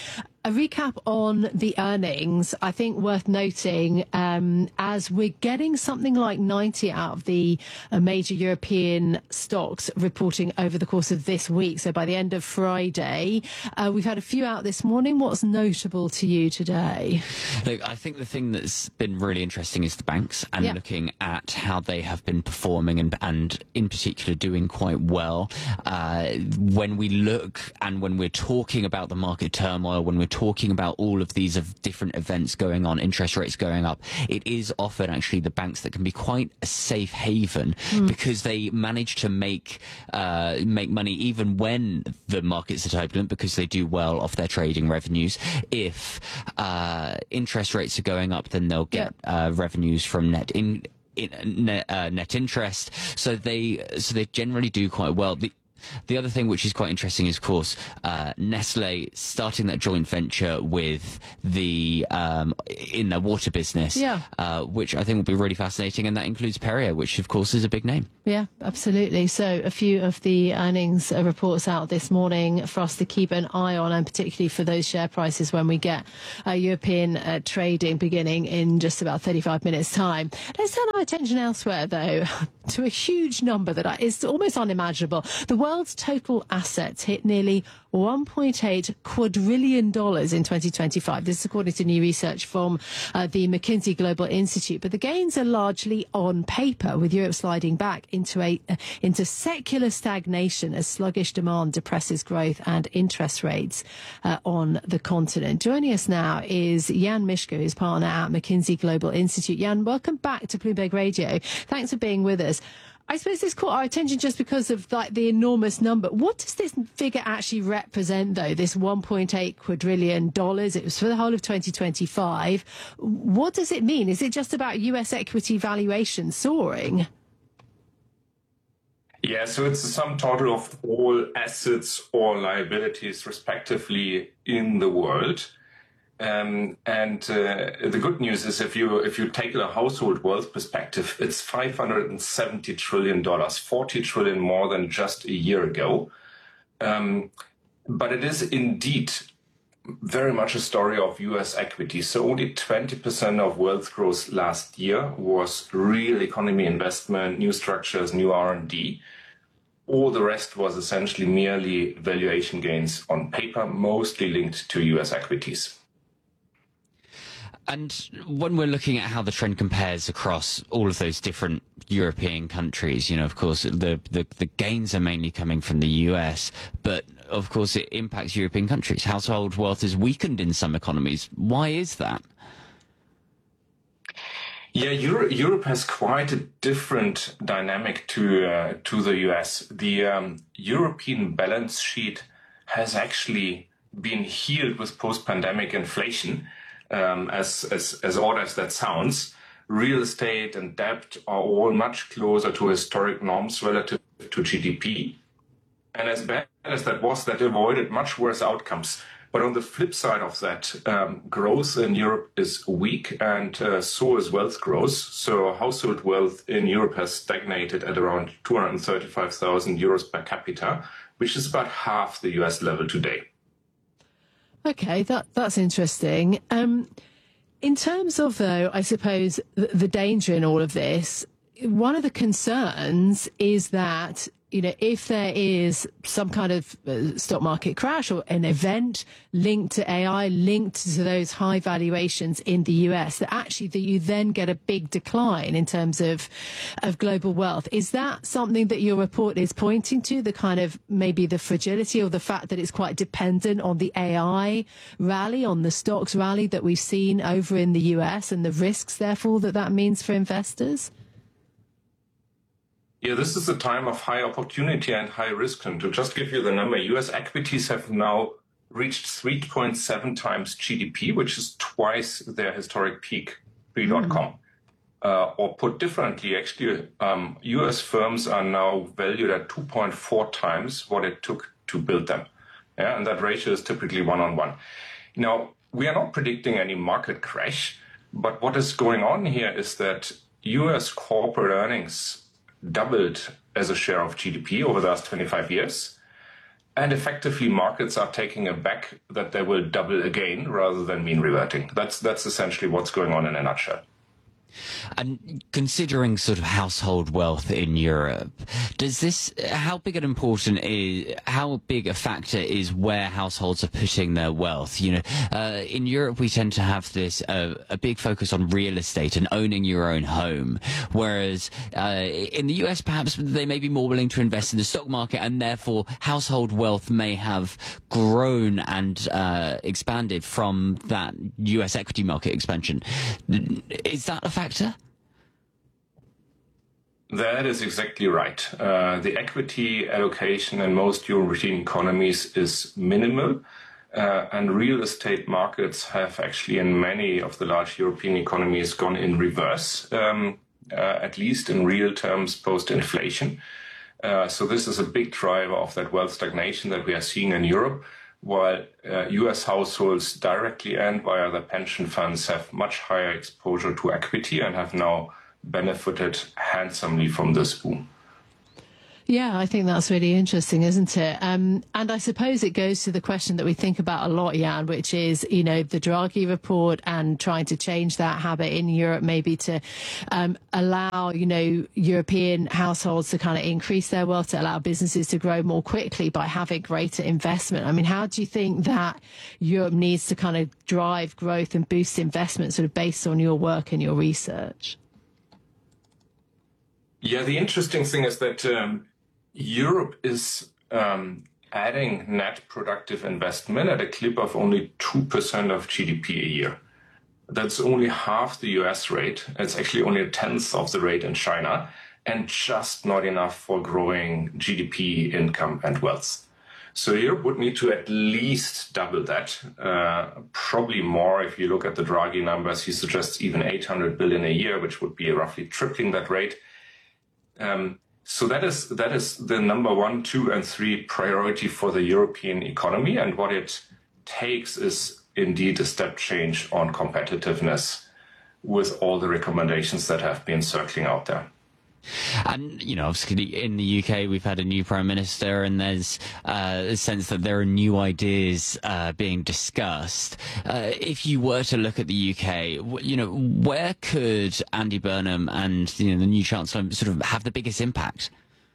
A recap on the earnings, I think worth noting, um, as we're getting something like ninety out of the uh, major European stocks reporting over the course of this week. So by the end of Friday, uh, we've had a few out this morning. What's notable to you today? Look, I think the thing that's been really interesting is the banks and Yeah. looking at how they have been performing and, and in particular doing quite well. Uh, when we look and when we're talking about the market turmoil, when we're talking about all of these of different events going on, interest rates going up, it is often actually the banks that can be quite a safe haven Mm. because they manage to make uh, make money even when the markets are turbulent because they do well off their trading revenues. If uh, interest rates are going up, then they'll get uh, revenues from net in. In, net, uh, net interest, so they so they generally do quite well. The, The other thing which is quite interesting is, of course, uh, Nestle starting that joint venture with the um, in their water business, Yeah. uh, which I think will be really fascinating, and that includes Perrier, which of course is a big name. Yeah, absolutely. So a few of the earnings uh, reports out this morning for us to keep an eye on, and particularly for those share prices when we get uh, European uh, trading beginning in just about thirty-five minutes' time. Let's turn our attention elsewhere, though, to a huge number that is almost unimaginable. The world's total assets hit nearly one point eight quadrillion dollars in twenty twenty-five. This is according to new research from uh, the McKinsey Global Institute. But the gains are largely on paper, with Europe sliding back into a uh, into secular stagnation as sluggish demand depresses growth and interest rates uh, on the continent. Joining us now is Jan Mishko, who's partner at McKinsey Global Institute. Jan, welcome back to Bloomberg Radio. Thanks for being with us. I suppose this caught our attention just because of like the enormous number. What does this figure actually represent, though? This one point eight quadrillion dollars. It was for the whole of twenty twenty-five. What does it mean? Is it just about U S equity valuation soaring? Yeah, so it's the sum total of all assets or liabilities, respectively, in the world. Um, and uh, the good news is, if you if you take a household wealth perspective, it's five hundred seventy trillion dollars, forty trillion more than just a year ago. Um, but it is indeed very much a story of U S equity. So only twenty percent of wealth growth last year was real economy investment, new structures, new R and D. All the rest was essentially merely valuation gains on paper, mostly linked to U S equities. And when we're looking at how the trend compares across all of those different European countries, you know, of course, the, the, the gains are mainly coming from the U S, but of course it impacts European countries. Household wealth is weakened in some economies. Why is that? Yeah, Euro- Europe has quite a different dynamic to uh, to the U S. The um, European balance sheet has actually been healed with post-pandemic inflation. Um, as, as, as odd as that sounds, real estate and debt are all much closer to historic norms relative to G D P. And as bad as that was, that avoided much worse outcomes. But on the flip side of that, um, growth in Europe is weak, and uh, so is wealth growth. So household wealth in Europe has stagnated at around two hundred thirty-five thousand euros per capita, which is about half the U S level today. Okay, that that's interesting. Um, in terms of, though, I suppose the, the danger in all of this, one of the concerns is that, you know, if there is some kind of uh, stock market crash or an event linked to A I, linked to those high valuations in the U S, that actually that you then get a big decline in terms of of global wealth. Is that something that your report is pointing to, the kind of maybe the fragility or the fact that it's quite dependent on the A I rally, on the stocks rally that we've seen over in the U S, and the risks, therefore, that that means for investors? Yeah, this is a time of high opportunity and high risk. And to just give you the number, U S equities have now reached three point seven times G D P, which is twice their historic peak, pre dot com. Mm. Uh, or put differently, actually, um, U S firms are now valued at two point four times what it took to build them. Yeah, and that ratio is typically one on one. Now, we are not predicting any market crash, but what is going on here is that U S corporate earnings doubled as a share of G D P over the last twenty-five years. and effectively markets are taking a bet that they will double again rather than mean reverting. That's, that's essentially what's going on in a nutshell. And considering sort of household wealth in Europe, does this, how big an important is, how big a factor is where households are putting their wealth? You know, uh, in Europe, we tend to have this, uh, a big focus on real estate and owning your own home. Whereas, uh, in the U S, perhaps they may be more willing to invest in the stock market, and therefore household wealth may have grown and, uh, expanded from that U S equity market expansion. Is that a factor? Factor? That is exactly right. Uh, the equity allocation in most European economies is minimal, uh, and real estate markets have actually in many of the large European economies gone in reverse, um, uh, at least in real terms post-inflation. Uh, so this is a big driver of that wealth stagnation that we are seeing in Europe, while uh, U S households directly and via their pension funds have much higher exposure to equity and have now benefited handsomely from this boom. Yeah, I think that's really interesting, isn't it? Um, and I suppose it goes to the question that we think about a lot, Jan, which is, you know, the Draghi report and trying to change that habit in Europe, maybe to um, allow, you know, European households to kind of increase their wealth, to allow businesses to grow more quickly by having greater investment. I mean, how do you think that Europe needs to kind of drive growth and boost investment, sort of based on your work and your research? Yeah, the interesting thing is that um, Europe is um, adding net productive investment at a clip of only two percent of G D P a year. That's only half the U S rate. It's actually only a tenth of the rate in China, and just not enough for growing G D P, income, and wealth. So Europe would need to at least double that, uh, probably more. If you look at the Draghi numbers, he suggests even eight hundred billion a year, which would be roughly tripling that rate. Um, so that is that is the number one, two, and three priority for the European economy. And what it takes is indeed a step change on competitiveness with all the recommendations that have been circling out there. And, you know, obviously in the U K, we've had a new prime minister, and there's uh, a sense that there are new ideas uh, being discussed. Uh, if you were to look at the U K, you know, where could Andy Burnham and, you know, the new chancellor sort of have the biggest impact?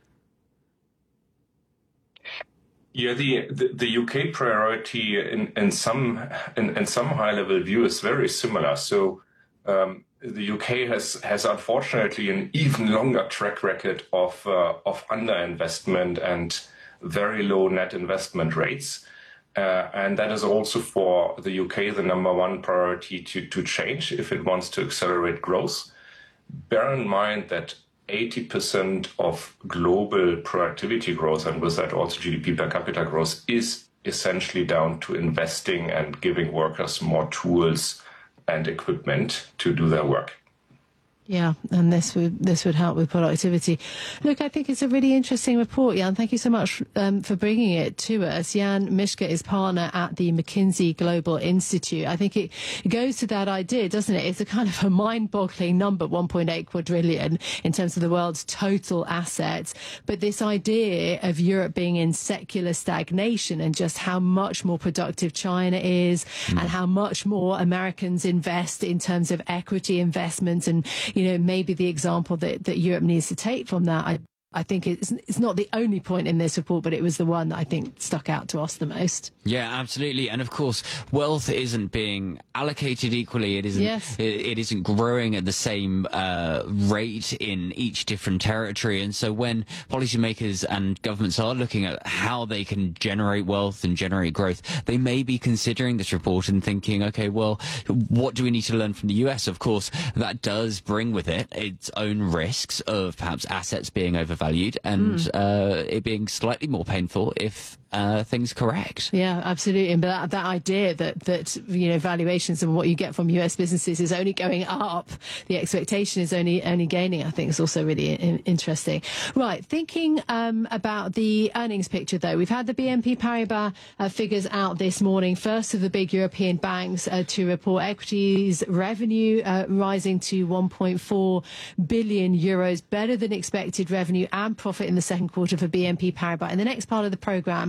Yeah, the, the, the U K priority in, in some in, in some high-level view is very similar. So um, the U K has has unfortunately an even longer track record of uh, of underinvestment and very low net investment rates, uh, and that is also for the U K the number one priority to to change if it wants to accelerate growth. Bear in mind that eighty percent of global productivity growth, and with that also G D P per capita growth, is essentially down to investing and giving workers more tools and equipment to do their work. Yeah, and this would this would help with productivity. Look, I think it's a really interesting report, Jan. Thank you so much um, for bringing it to us. Jan Mischke is partner at the McKinsey Global Institute. I think it, it goes to that idea, doesn't it? It's a kind of a mind-boggling number, one point eight quadrillion in terms of the world's total assets. But this idea of Europe being in secular stagnation and just how much more productive China is mm. and how much more Americans invest in terms of equity investments, and you know, maybe the example that, that Europe needs to take from that. I, I think it's, it's not the only point in this report, but it was the one that I think stuck out to us the most. Yeah, absolutely. And of course, wealth isn't being allocated equally. It isn't, yes. it, it isn't growing at the same uh, rate in each different territory. And so when policymakers and governments are looking at how they can generate wealth and generate growth, they may be considering this report and thinking, okay, well, what do we need to learn from the U S? Of course, that does bring with it its own risks of perhaps assets being overvalued and mm. uh, it being slightly more painful if uh, things correct. Yeah, absolutely. But that, that idea that, that, you know, valuations and what you get from U S businesses is only going up, the expectation is only only gaining, I think is also really in, interesting. Right, thinking um, about the earnings picture, though. We've had the B N P Paribas uh, figures out this morning, first of the big European banks uh, to report equities revenue uh, rising to one point four billion euros, better than expected revenue and profit in the second quarter for B N P Paribas. In the next part of the programme,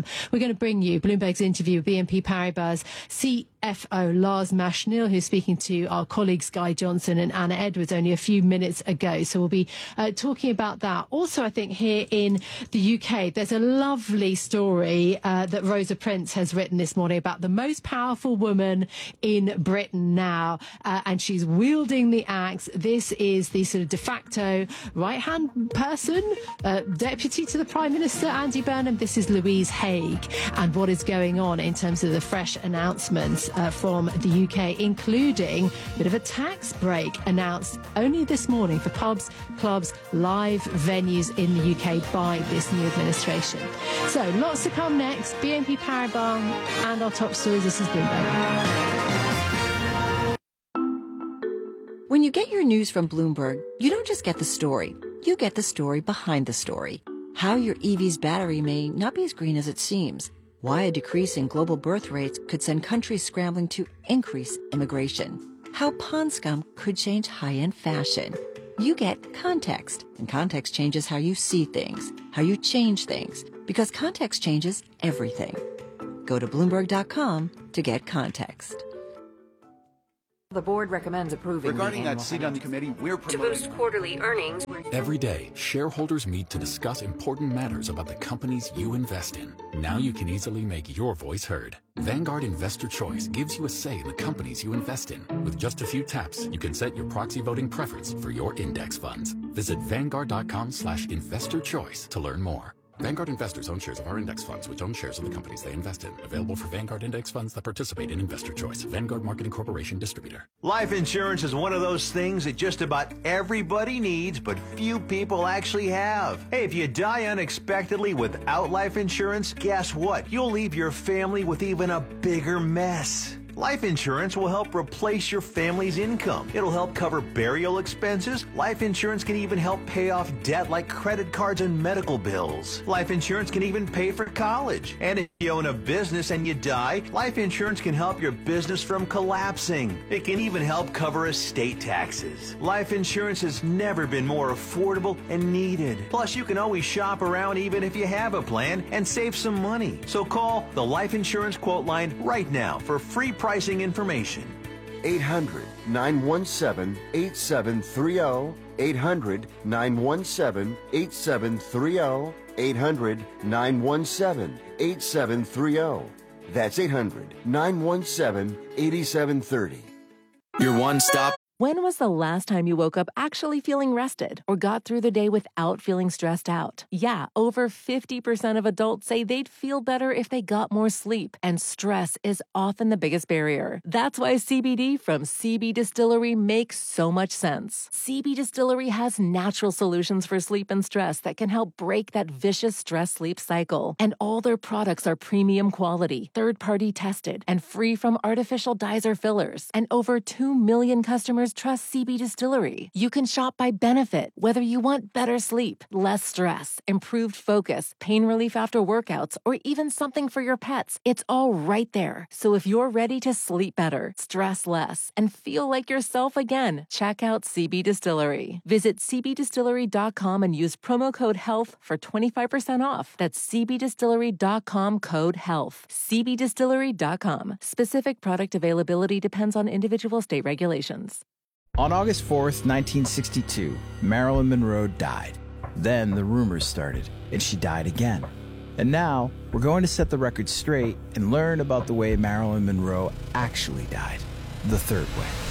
We're going to bring you Bloomberg's interview with B N P Paribas C F O Lars Machnil, who's speaking to our colleagues Guy Johnson and Anna Edwards only a few minutes ago. So we'll be uh, talking about that. Also, I think here in the U K, there's a lovely story uh, that Rosa Prince has written this morning about the most powerful woman in Britain now, uh, and she's wielding the axe. This is the sort of de facto right-hand person, uh, deputy to the Prime Minister, Andy Burnham. This is Louise Haigh, and what is going on in terms of the fresh announcements uh, from the U K, including a bit of a tax break announced only this morning for pubs, clubs, live venues in the U K by this new administration. So lots to come next. B N P Paribas and our top stories. This is Bloomberg. When you get your news from Bloomberg, you don't just get the story. You get the story behind the story. How your E V's battery may not be as green as it seems. Why a decrease in global birth rates could send countries scrambling to increase immigration. How pond scum could change high-end fashion. You get context, and context changes how you see things, how you change things, because context changes everything. Go to Bloomberg dot com to get context. The board recommends approving regarding the that seat on the committee. We're to boost quarterly earnings. Every day, shareholders meet to discuss important matters about the companies you invest in. Now you can easily make your voice heard. Vanguard Investor Choice gives you a say in the companies you invest in. With just a few taps, you can set your proxy voting preference for your index funds. Visit Vanguard dot com slash investor choice to learn more. Vanguard investors own shares of our index funds, which own shares of the companies they invest in. Available for Vanguard index funds that participate in Investor Choice. Vanguard Marketing Corporation distributor. Life insurance is one of those things that just about everybody needs, but few people actually have. Hey, if you die unexpectedly without life insurance, guess what? You'll leave your family with even a bigger mess. Life insurance will help replace your family's income. It'll help cover burial expenses. Life insurance can even help pay off debt like credit cards and medical bills. Life insurance can even pay for college. And if you own a business and you die, life insurance can help your business from collapsing. It can even help cover estate taxes. Life insurance has never been more affordable and needed. Plus, you can always shop around even if you have a plan and save some money. So call the Life Insurance Quote Line right now for free pricing information. eight hundred, nine one seven, eight seven three zero. eight hundred, nine one seven, eight seven three zero. eight hundred, nine one seven, eight seven three zero. That's eight hundred, nine one seven, eight seven three zero. Your one-stop. When was the last time you woke up actually feeling rested or got through the day without feeling stressed out? Yeah, over fifty percent of adults say they'd feel better if they got more sleep, and stress is often the biggest barrier. That's why C B D from C B Distillery makes so much sense. C B Distillery has natural solutions for sleep and stress that can help break that vicious stress-sleep cycle. And all their products are premium quality, third-party tested, and free from artificial dyes or fillers. And over two million customers trust C B Distillery. You can shop by benefit, whether you want better sleep, less stress, improved focus, pain relief after workouts, or even something for your pets. It's all right there. So if you're ready to sleep better, stress less, and feel like yourself again, check out C B Distillery. Visit C B distillery dot com and use promo code HEALTH for twenty-five percent off. That's C B distillery dot com code HEALTH. C B distillery dot com. Specific product availability depends on individual state regulations. On August fourth, nineteen sixty-two, Marilyn Monroe died. Then the rumors started, and she died again. And now, we're going to set the record straight and learn about the way Marilyn Monroe actually died, the third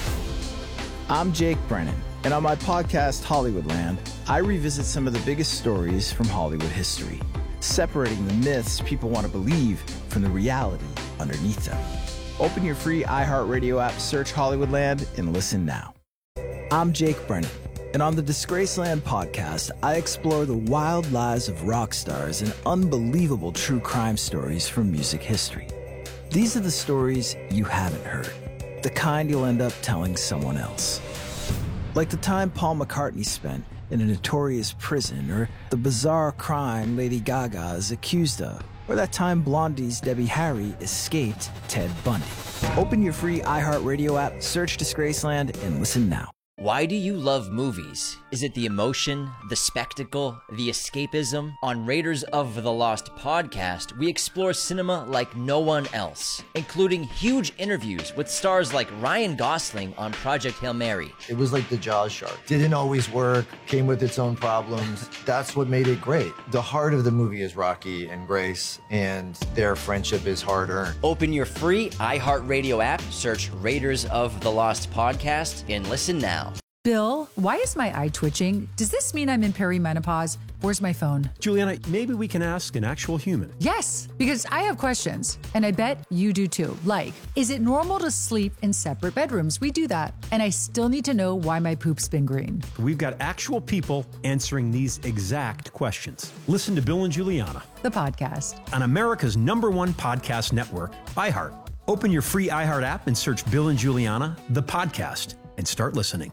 way. I'm Jake Brennan, and on my podcast, Hollywoodland, I revisit some of the biggest stories from Hollywood history, separating the myths people want to believe from the reality underneath them. Open your free iHeartRadio app, search Hollywoodland, and listen now. I'm Jake Brennan, and on the Disgraceland podcast, I explore the wild lives of rock stars and unbelievable true crime stories from music history. These are the stories you haven't heard, the kind you'll end up telling someone else. Like the time Paul McCartney spent in a notorious prison, or the bizarre crime Lady Gaga is accused of, or that time Blondie's Debbie Harry escaped Ted Bundy. Open your free iHeartRadio app, search Disgraceland, and listen now. Why do you love movies? Is it the emotion, the spectacle, the escapism? On Raiders of the Lost podcast, we explore cinema like no one else, including huge interviews with stars like Ryan Gosling on Project Hail Mary. It was like the Jaws shark. Didn't always work, came with its own problems. That's what made it great. The heart of the movie is Rocky and Grace, and their friendship is hard-earned. Open your free iHeartRadio app, search Raiders of the Lost podcast, and listen now. Bill, why is my eye twitching? Does this mean I'm in perimenopause? Where's my phone? Juliana, maybe we can ask an actual human. Yes, because I have questions, and I bet you do too. Like, is it normal to sleep in separate bedrooms? We do that. And I still need to know why my poop's been green. We've got actual people answering these exact questions. Listen to Bill and Juliana, the podcast, on America's number one podcast network, iHeart. Open your free iHeart app and search Bill and Juliana, the podcast, and start listening.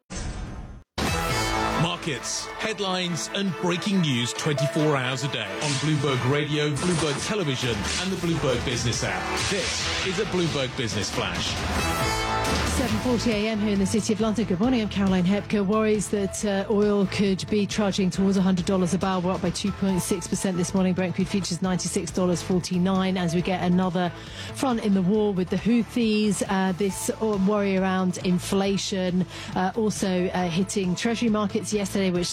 Markets, headlines, and breaking news twenty-four hours a day on Bloomberg Radio, Bloomberg Television, and the Bloomberg Business app. This is a Bloomberg Business Flash. seven forty a m here in the City of London. Good morning, I'm Caroline Hepker. Worries that uh, oil could be trudging towards one hundred dollars a barrel. We're up by two point six percent this morning. Brent crude futures ninety-six dollars and forty-nine cents as we get another front in the war with the Houthis. Uh, this worry around inflation uh, also uh, hitting Treasury markets yesterday, which